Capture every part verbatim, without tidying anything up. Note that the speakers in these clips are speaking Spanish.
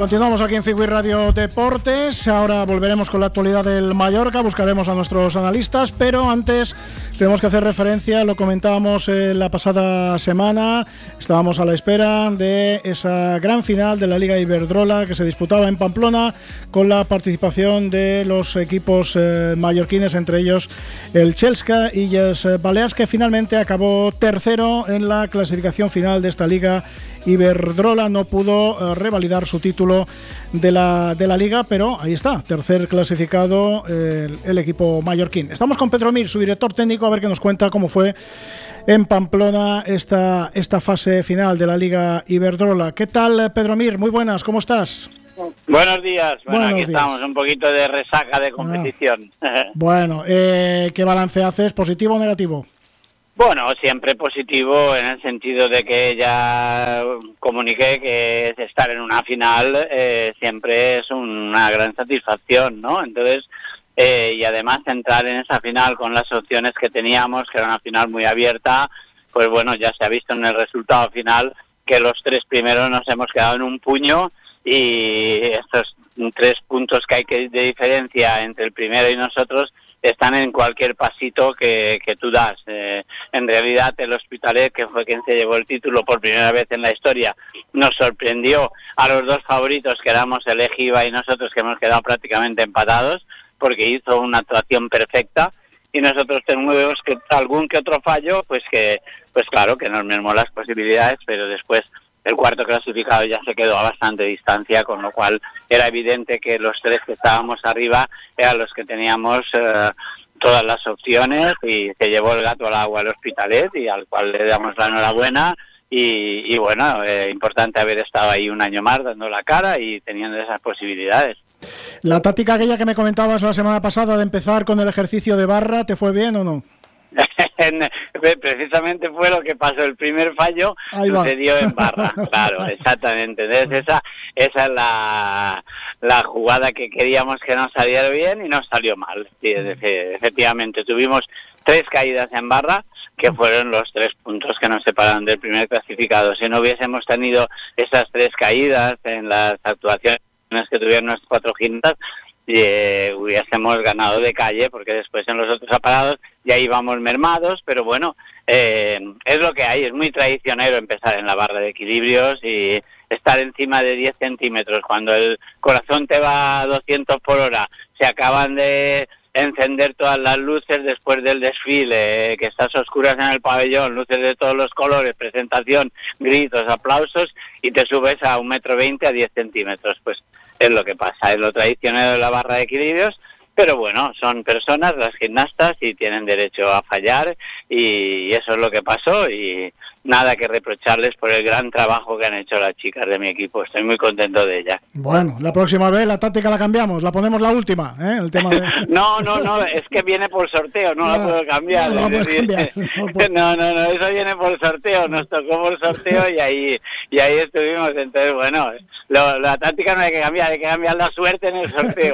Continuamos aquí en Figui Radio Deportes. Ahora volveremos con la actualidad del Mallorca, buscaremos a nuestros analistas, pero antes tenemos que hacer referencia, lo comentábamos eh, la pasada semana, estábamos a la espera de esa gran final de la Liga Iberdrola que se disputaba en Pamplona con la participación de los equipos eh, mallorquines, entre ellos el Chelsea y el Balears, que finalmente acabó tercero en la clasificación final de esta Liga Iberdrola. No pudo eh, revalidar su título de la, de la Liga, pero ahí está, tercer clasificado eh, el, el equipo mallorquín. Estamos con Pedro Mir, su director técnico, a ver qué nos cuenta cómo fue en Pamplona esta, esta fase final de la Liga Iberdrola. ¿Qué tal, Pedro Mir? Muy buenas, ¿cómo estás? Buenos días, bueno, Buenos aquí días. Estamos, un poquito de resaca de competición. Ah. Bueno, eh, ¿qué balance haces? ¿Positivo o negativo? Bueno, siempre positivo en el sentido de que ya comuniqué que estar en una final eh, siempre es una gran satisfacción, ¿no? Entonces, eh, y además entrar en esa final con las opciones que teníamos, que era una final muy abierta, pues bueno, ya se ha visto en el resultado final que los tres primeros nos hemos quedado en un puño y estos tres puntos que hay que de diferencia entre el primero y nosotros están en cualquier pasito que, que tú das. Eh, en realidad el Hospitalet, que fue quien se llevó el título por primera vez en la historia, nos sorprendió a los dos favoritos, que éramos el Ejiba y nosotros, que hemos quedado prácticamente empatados, porque hizo una actuación perfecta, y nosotros tenemos que algún que otro fallo, pues que pues claro, que nos mermó las posibilidades, pero después el cuarto clasificado ya se quedó a bastante distancia, con lo cual era evidente que los tres que estábamos arriba eran los que teníamos eh, todas las opciones, y se llevó el gato al agua al Hospitalet, y al cual le damos la enhorabuena. Y, y bueno, eh, importante haber estado ahí un año más dando la cara y teniendo esas posibilidades. La táctica aquella que me comentabas la semana pasada de empezar con el ejercicio de barra, ¿te fue bien o no? Precisamente fue lo que pasó, el primer fallo sucedió en barra, claro, exactamente. Entonces esa esa es la, la jugada que queríamos que nos saliera bien y nos salió mal. Sí, efectivamente tuvimos tres caídas en barra, que fueron los tres puntos que nos separaron del primer clasificado. Si no hubiésemos tenido esas tres caídas en las actuaciones que tuvieron nuestros cuatro jinetes, Eh, hubiésemos ganado de calle, porque después en los otros aparados ya íbamos mermados, pero bueno, eh, es lo que hay. Es muy traicionero empezar en la barra de equilibrios y estar encima de diez centímetros cuando el corazón te va a doscientos por hora, se acaban de encender todas las luces después del desfile, eh, que estás a oscuras en el pabellón, luces de todos los colores, presentación, gritos, aplausos, y te subes a un metro veinte a diez centímetros. Pues es lo que pasa, es lo tradicional de la barra de equilibrios, pero bueno, son personas las gimnastas y tienen derecho a fallar, y eso es lo que pasó, y nada que reprocharles por el gran trabajo que han hecho las chicas de mi equipo. Estoy muy contento de ellas. Bueno, la próxima vez la táctica la cambiamos, la ponemos la última, ¿eh? El tema de... no, no, no, es que viene por sorteo, no, no la puedo cambiar. No, no, es decir, cambiar. no, no, no, eso viene por sorteo, nos tocó por sorteo y ahí y ahí estuvimos. Entonces, bueno, lo, la táctica no hay que cambiar, hay que cambiar la suerte en el sorteo.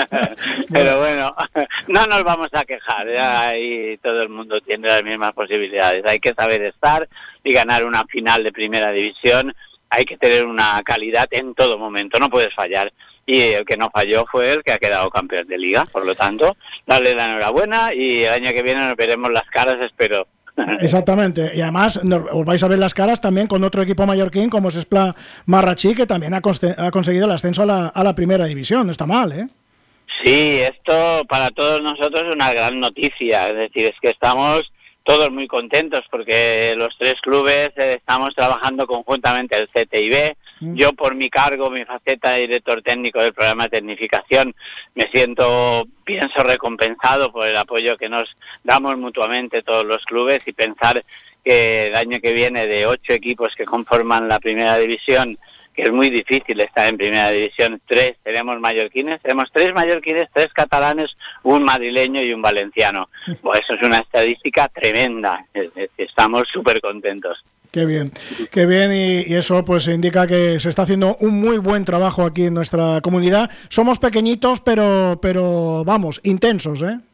Pero bueno, no nos vamos a quejar, ya ahí todo el mundo tiene las mismas posibilidades. Hay que saber estar y ganar una final de primera división. Hay que tener una calidad en todo momento, no puedes fallar. Y el que no falló fue el que ha quedado campeón de liga. Por lo tanto, darle la enhorabuena, y el año que viene nos veremos las caras, espero. Exactamente, y además os vais a ver las caras también con otro equipo mallorquín como es Espla Marrachí, que también ha, ha conseguido el ascenso a la, a la primera división. No está mal, ¿eh? Sí, esto para todos nosotros es una gran noticia. Es decir, es que estamos todos muy contentos porque los tres clubes eh, estamos trabajando conjuntamente, el C T I B. Mm. Yo, por mi cargo, mi faceta de director técnico del programa de tecnificación, me siento, pienso, recompensado por el apoyo que nos damos mutuamente todos los clubes, y pensar que el año que viene, de ocho equipos que conforman la primera división, que es muy difícil estar en primera división, tres tenemos mallorquines, tenemos tres mallorquines, tres catalanes, un madrileño y un valenciano. Pues eso es una estadística tremenda, estamos súper contentos. Qué bien, qué bien, y, y eso pues indica que se está haciendo un muy buen trabajo aquí en nuestra comunidad. Somos pequeñitos, pero, pero vamos, intensos, ¿eh?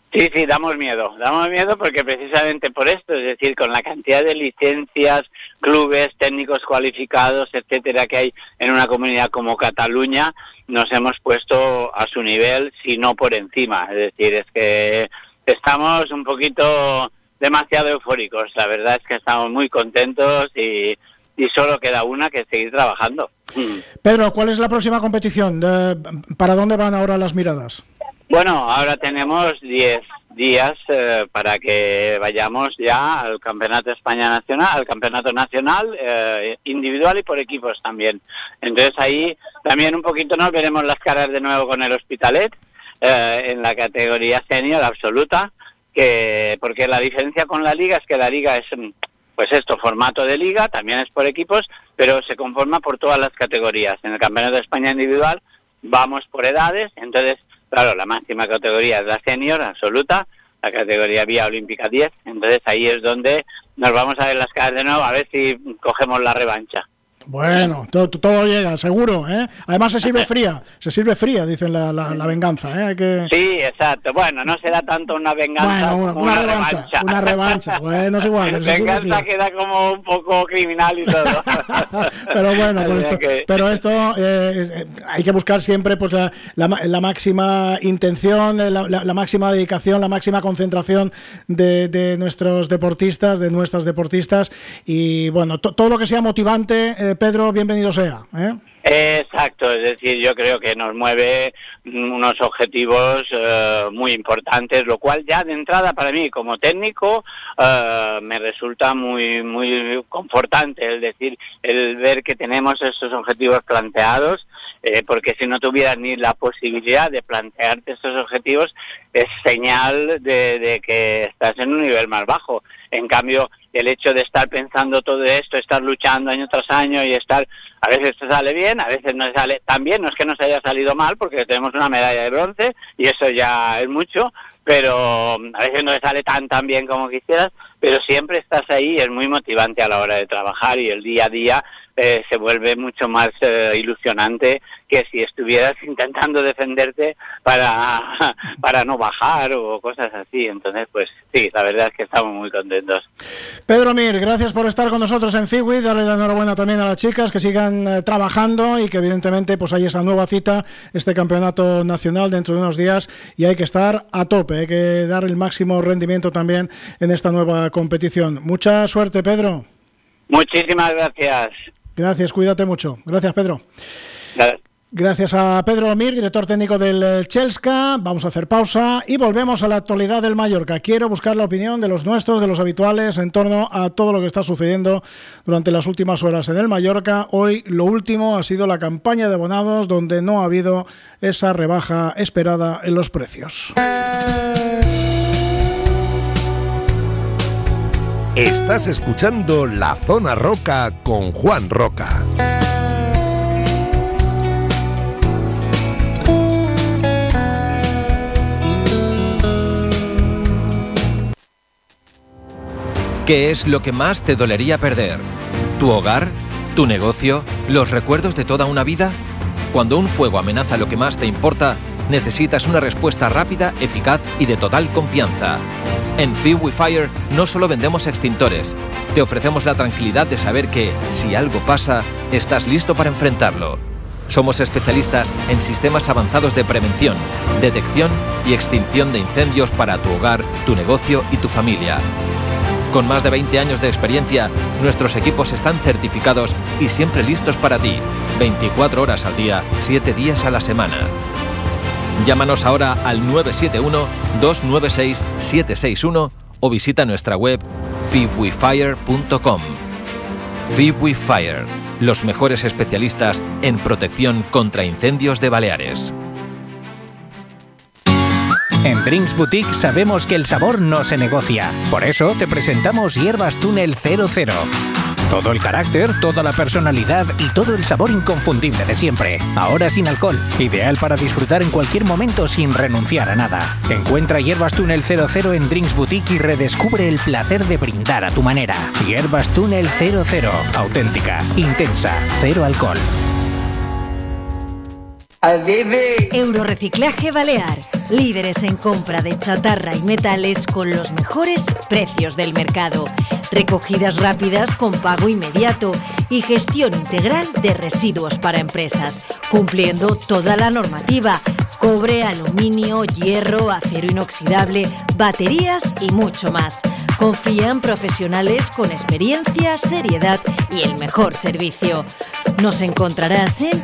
Sí, sí, damos miedo, damos miedo porque precisamente por esto, es decir, con la cantidad de licencias, clubes, técnicos cualificados, etcétera, que hay en una comunidad como Cataluña, nos hemos puesto a su nivel, si no por encima. Es decir, es que estamos un poquito demasiado eufóricos, la verdad es que estamos muy contentos y, y solo queda una, que es seguir trabajando. Pedro, ¿cuál es la próxima competición? ¿Para dónde van ahora las miradas? Bueno, ahora tenemos diez días eh, para que vayamos ya al Campeonato España Nacional, al Campeonato Nacional eh, individual y por equipos también. Entonces ahí también un poquito nos veremos las caras de nuevo con el Hospitalet eh, en la categoría senior absoluta, que porque la diferencia con la liga es que la liga es, pues esto, formato de liga, también es por equipos, pero se conforma por todas las categorías. En el Campeonato de España individual vamos por edades, entonces claro, la máxima categoría es la senior absoluta, la categoría vía olímpica diez, entonces ahí es donde nos vamos a ver las caras de nuevo, a ver si cogemos la revancha. Bueno, todo, todo llega, seguro, ¿eh? Además se sirve fría, se sirve fría, dicen la, la, la venganza, ¿eh? Hay que... Sí, exacto. Bueno, no será tanto una venganza bueno, una, como una, una revancha, revancha. Una revancha, bueno, es igual. Pero venganza queda como un poco criminal y todo. Pero bueno, pues esto, que... pero esto eh, hay que buscar siempre pues la, la, la máxima intención, la, la, la máxima dedicación, la máxima concentración de, de nuestros deportistas, de nuestras deportistas y bueno, to, todo lo que sea motivante, eh, Pedro, bienvenido sea, ¿eh? Exacto, es decir, yo creo que nos mueve unos objetivos eh, muy importantes, lo cual ya de entrada para mí como técnico eh, me resulta muy muy confortante, es decir, el ver que tenemos esos objetivos planteados, eh, porque si no tuvieras ni la posibilidad de plantearte estos objetivos es señal de, de que estás en un nivel más bajo. En cambio, el hecho de estar pensando todo esto, estar luchando año tras año y estar, a veces te sale bien, a veces no sale tan bien, no es que nos haya salido mal porque tenemos una medalla de bronce y eso ya es mucho, pero a veces no te sale tan tan bien como quisieras, pero siempre estás ahí y es muy motivante a la hora de trabajar y el día a día eh, se vuelve mucho más eh, ilusionante que si estuvieras intentando defenderte para, para no bajar o cosas así. Entonces, pues sí, la verdad es que estamos muy contentos. Pedro Mir, gracias por estar con nosotros en FIWI, darle la enhorabuena también a las chicas que sigan eh, trabajando y que evidentemente pues hay esa nueva cita, este campeonato nacional dentro de unos días y hay que estar a tope, hay que dar el máximo rendimiento también en esta nueva competición. Mucha suerte, Pedro. Muchísimas gracias. Gracias, cuídate mucho. Gracias, Pedro. Gracias. Gracias a Pedro Mir, director técnico del Chelsea. Vamos a hacer pausa y volvemos a la actualidad del Mallorca. Quiero buscar la opinión de los nuestros, de los habituales, en torno a todo lo que está sucediendo durante las últimas horas en el Mallorca. Hoy lo último ha sido la campaña de abonados, donde no ha habido esa rebaja esperada en los precios. Estás escuchando La Zona Roca con Juan Roca. ¿Qué es lo que más te dolería perder? ¿Tu hogar? ¿Tu negocio? ¿Los recuerdos de toda una vida? Cuando un fuego amenaza lo que más te importa, necesitas una respuesta rápida, eficaz y de total confianza. En FIWI Fire no solo vendemos extintores, te ofrecemos la tranquilidad de saber que, si algo pasa, estás listo para enfrentarlo. Somos especialistas en sistemas avanzados de prevención, detección y extinción de incendios para tu hogar, tu negocio y tu familia. Con más de veinte años de experiencia, nuestros equipos están certificados y siempre listos para ti, veinticuatro horas al día, siete días a la semana. Llámanos ahora al nueve siete uno, dos nueve seis, siete seis uno o visita nuestra web fiwifire punto com. FIWI Fire, los mejores especialistas en protección contra incendios de Baleares. En Drinks Boutique sabemos que el sabor no se negocia. Por eso te presentamos Hierbas Túnel cero cero. Todo el carácter, toda la personalidad y todo el sabor inconfundible de siempre. Ahora sin alcohol. Ideal para disfrutar en cualquier momento sin renunciar a nada. Encuentra Hierbas Túnel cero cero en Drinks Boutique y redescubre el placer de brindar a tu manera. Hierbas Túnel cero cero. Auténtica, intensa, cero alcohol. Euroreciclaje Balear. líderes en compra de chatarra y metales con los mejores precios del mercado, recogidas rápidas con pago inmediato y gestión integral de residuos para empresas, cumpliendo toda la normativa: cobre, aluminio, hierro, acero inoxidable, baterías y mucho más. Confía en profesionales con experiencia, seriedad y el mejor servicio. Nos encontrarás en